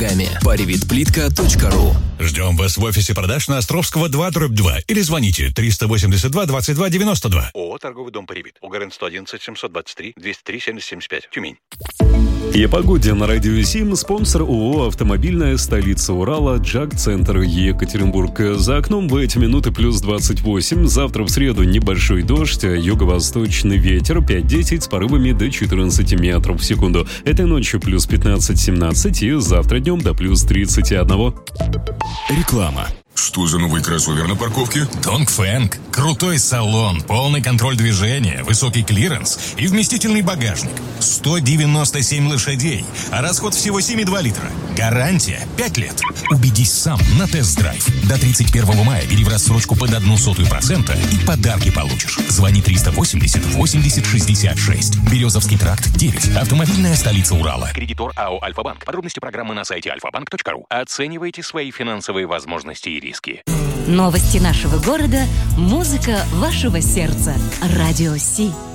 ногами. Parivitplitka.ru. Ждем вас в офисе продаж на Островского 2/2 или звоните 382 22 92. ООО «Торговый дом Паривит». УГРН 111 723 203 7075. Тюмень. И о погоде на Радио 7. Спонсор ООО «Автомобильная столица Урала», Джак-центр Екатеринбург. За окном в эти минуты плюс 28. Завтра в среду небольшой дождь, юго-восточный ветер 5-10 с порывами до 14 метров в секунду. Этой ночью плюс 15-17 и завтра днем до плюс 31. Реклама. Что за новый кроссовер на парковке? Dongfeng. Крутой салон, полный контроль движения, высокий клиренс и вместительный багажник. 197 лошадей, а расход всего 7,2 литра. Гарантия 5 лет. Убедись сам на тест-драйв. До 31 мая бери в рассрочку под 0,01% и подарки получишь. Звони 380 80 66. Березовский тракт 9. Автомобильная столица Урала. Кредитор АО «Альфа-банк». Подробности программы на сайте alfabank.ru. Оценивайте свои финансовые возможности и риски. Новости нашего города, музыка вашего сердца. Радио Си.